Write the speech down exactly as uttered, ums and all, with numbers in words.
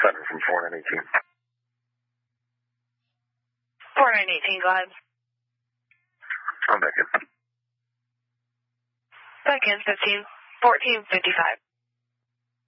seven from four nine eighteen. four nine eighteen, go ahead. I'm back in. Back in, fifteen, fourteen fifty-five.